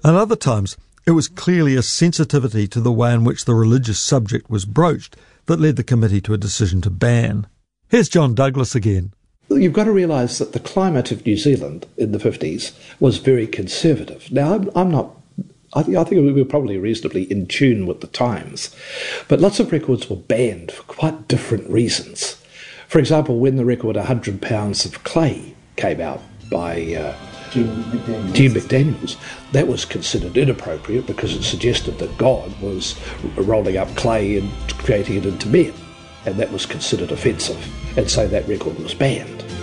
And other times, it was clearly a sensitivity to the way in which the religious subject was broached that led the committee to a decision to ban. Here's John Douglas again. You've got to realise that the climate of New Zealand in the 50s was very conservative. Now, I think we were probably reasonably in tune with the times, but lots of records were banned for quite different reasons. For example, when the record 100 Pounds of Clay came out by Gene McDaniels, that was considered inappropriate because it suggested that God was rolling up clay and creating it into men, and that was considered offensive, and so that record was banned.